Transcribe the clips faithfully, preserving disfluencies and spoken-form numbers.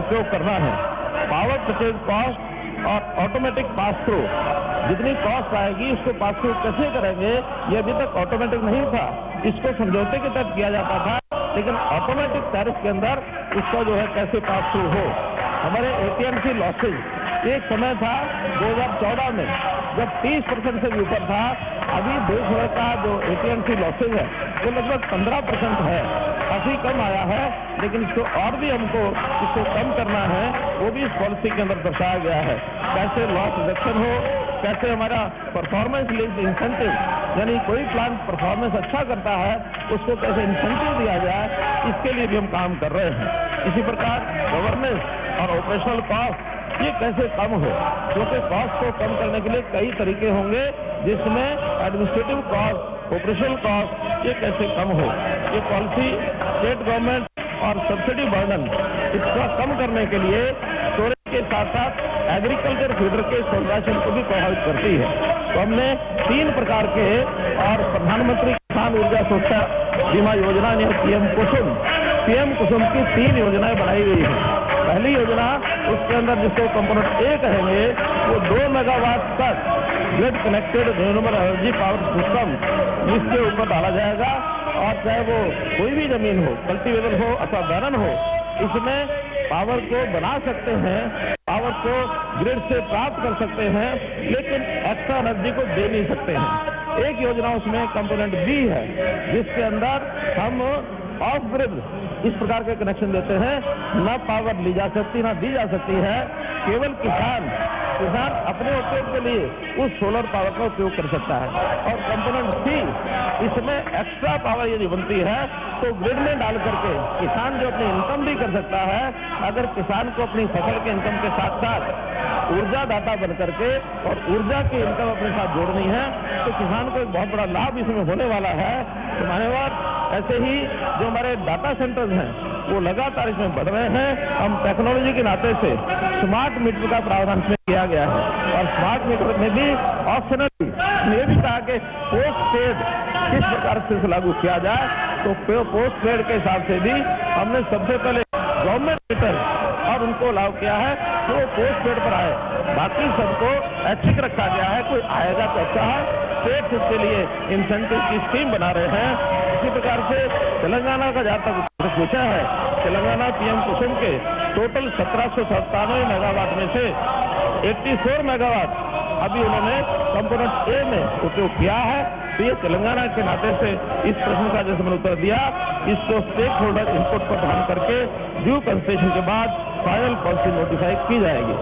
उपयोग करना है। पावर परचेज कॉस्ट और ऑटोमेटिक पास थ्रू, जितनी कॉस्ट आएगी उसको पास थ्रू कैसे करेंगे, ये अभी तक ऑटोमेटिक नहीं था। इसको समझौते के तहत किया जाता था, लेकिन ऑटोमेटिक टैरिफ के अंदर उसका जो है कैसे पास थ्रू हो। हमारे एटीएमसी लॉसेज एक समय था दो हज़ार चौदह में जब तीस परसेंट से भी ऊपर था, अभी देश भर का जो एटीएमसी लॉसेज है वो लगभग पंद्रह परसेंट है, काफी कम आया है। लेकिन इसको और भी हमको इसको कम करना है, वो भी इस पॉलिसी के अंदर दर्शाया गया है। कैसे लॉस रिडक्शन हो, कैसे हमारा परफॉर्मेंस लिंक्ड इंसेंटिव, यानी कोई प्लान परफॉर्मेंस अच्छा करता है उसको कैसे इंसेंटिव दिया जाए, इसके लिए भी हम काम कर रहे हैं। इसी प्रकार गवर्नेंस और ऑपरेशनल कॉस्ट ये कैसे कम हो, क्योंकि कॉस्ट को कम करने के लिए कई तरीके होंगे, जिसमें एडमिनिस्ट्रेटिव कॉस्ट, ऑपरेशनल कॉस्ट ये कैसे कम हो। ये पॉलिसी स्टेट गवर्नमेंट और सब्सिडी बर्डन इसका कम करने के लिए स्टोरेज के साथ साथ एग्रीकल्चर फीडर के सोल्यूशन को भी प्रभावित करती है। तो हमने तीन प्रकार के और प्रधानमंत्री किसान ऊर्जा सुरक्षा बीमा योजना ने पीएम कुसुम पीएम कुसुम की तीन योजनाएं बनाई गई है। पहली योजना उसके अंदर जिसको कंपोनेंट ए कहेंगे वो दो मेगावाट तक grid connected renewable energy power system जिसके ऊपर डाला जाएगा, और चाहे वो कोई भी जमीन हो, कल्टीवेबल हो अथवा बैरन हो, इसमें पावर को बना सकते हैं, पावर को ग्रिड से प्राप्त कर सकते हैं, लेकिन एक्स्ट्रा एनर्जी को दे नहीं सकते हैं। एक योजना उसमें कंपोनेंट बी है जिसके अंदर हम ऑफ ग्रिड इस प्रकार के कनेक्शन देते हैं, न पावर ली जा सकती न दी जा सकती है, केवल किसान किसान अपने उपयोग के लिए उस सोलर पावर का उपयोग कर सकता है। और कंपोनेंट सी, इसमें एक्स्ट्रा पावर यदि बनती है तो ग्रिड में डाल करके किसान जो अपनी इनकम भी कर सकता है। अगर किसान को अपनी फसल के इनकम के साथ साथ ऊर्जा दाता बन करके और ऊर्जा की इनकम अपने साथ जोड़नी है तो किसान को एक बहुत बड़ा लाभ इसमें होने वाला है। तो मान्यवर, ऐसे ही जो हमारे डाटा सेंटर्स हैं वो लगातार इसमें बढ़ रहे हैं। हम टेक्नोलॉजी के नाते से स्मार्ट मीटर का प्रावधान इसमें किया गया है, और स्मार्ट मीटर में भी ऑप्शनली ये भी कहा कि पोस्ट पेड किस प्रकार से लागू किया जाए। तो पोस्ट पेड के हिसाब से भी हमने सबसे पहले गवर्नमेंट मीटर और उनको लागू किया है जो तो पोस्ट पेड पर आए, बाकी सबको ऐच्छिक रखा गया है। कोई आएगा तो अच्छा है, स्टेट इसके लिए इंसेंटिव की स्कीम बना रहे हैं। इसी प्रकार से तेलंगाना का जहाँ तक पूछा है, तेलंगाना पीएम कुसुम के टोटल सत्रह सौ सत्तानवे मेगावाट में से चौरासी मेगावाट अभी उन्होंने कंपोनेंट ए में उपयोग किया है। तो ये तेलंगाना के नाते से इस प्रश्न का जैसे मैंने उत्तर दिया, इसको स्टेक होल्डर इनपुट पर ध्यान करके ड्यू कंसेशन के बाद फाइनल पॉलिसी नोटिफाई की जाएगी।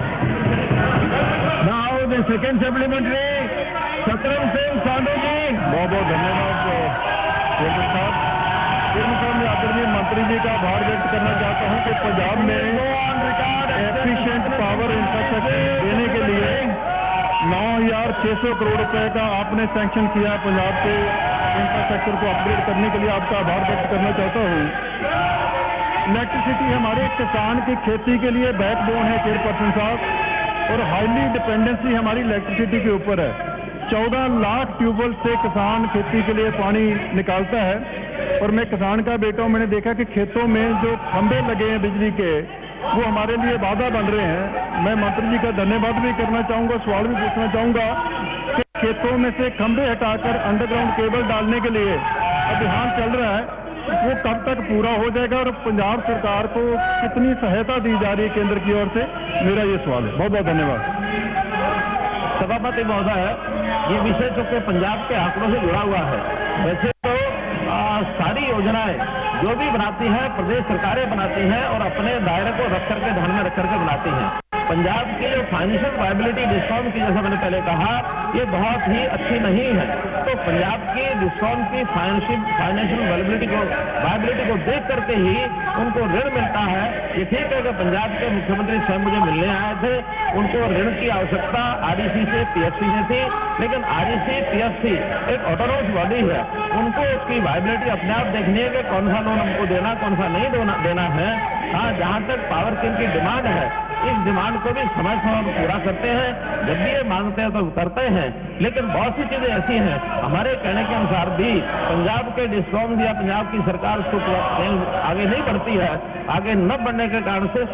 नाउ द सेकंड सप्लीमेंट्री सतरंग सिंह सांडू जी। बहुत बहुत धन्यवाद चेयरमैन साहब। चेयरमैन साहब, मैं आदरणीय मंत्री जी का आभार व्यक्त करना चाहता हूं कि पंजाब में एफिशिएंट पावर इंफ्रास्ट्रक्चर देने के लिए नौ हजार छह सौ करोड़ रुपए का आपने सैंक्शन किया। पंजाब के इंफ्रास्ट्रक्चर को अपग्रेड करने के लिए आपका आभार व्यक्त करना चाहता हूँ। इलेक्ट्रिसिटी हमारे किसान की खेती के लिए बैकबोन है चेयरपर्सन साहब, और हाईली डिपेंडेंसी हमारी इलेक्ट्रिसिटी के ऊपर है। चौदह लाख ट्यूबवेल से किसान खेती के लिए पानी निकालता है, और मैं किसान का बेटा हूं, मैंने देखा कि खेतों में जो खंभे लगे हैं बिजली के वो हमारे लिए बाधा बन रहे हैं। मैं मंत्री जी का धन्यवाद भी करना चाहूंगा, सवाल भी पूछना चाहूंगा कि खेतों में से खंभे हटाकर अंडरग्राउंड केबल डालने के लिए अभियान चल रहा है, वो कब तक पूरा हो जाएगा और पंजाब सरकार को कितनी सहायता दी जा रही है केंद्र की ओर से, मेरा ये सवाल है। बहुत बहुत धन्यवाद। सभापति महोदय, ये विषय चूंकि पंजाब के आंकड़ों से जुड़ा हुआ है। वैसे तो आ, सारी योजनाएं जो भी बनाती है प्रदेश सरकारें बनाती हैं और अपने दायरे को रख करके ध्यान में रख करके बनाती हैं। पंजाब की जो फाइनेंशियल वायबिलिटी डिस्काउंट की, जैसा मैंने पहले कहा, ये बहुत ही अच्छी नहीं है। तो पंजाब की डिस्काउंट की फाइनेंशियल फाइनेंशियल वायबिलिटी को वायबिलिटी को देख करके ही उनको ऋण मिलता है। ये ठीक है कि पंजाब के मुख्यमंत्री स्वयं मुझे मिलने आए थे, उनको ऋण की आवश्यकता आरईसी से पीएफसी से थी, लेकिन आरईसी पीएफसी एक ऑटोनोमस बॉडी है, उनको उसकी वायबिलिटी अपने आप देखनी है कि कौन सा लोन हमको देना कौन सा नहीं देना है। हाँ, जहाँ तक पावर किंग की डिमांड है, इस डिमांड को भी समय समय पर पूरा करते हैं। जब भी ये मांगते हैं तो करते हैं, लेकिन बहुत सी चीजें ऐसी हैं हमारे कहने के अनुसार भी पंजाब के डिस्कॉम या पंजाब की सरकार उसको आगे नहीं बढ़ती है। आगे न बढ़ने के कारण से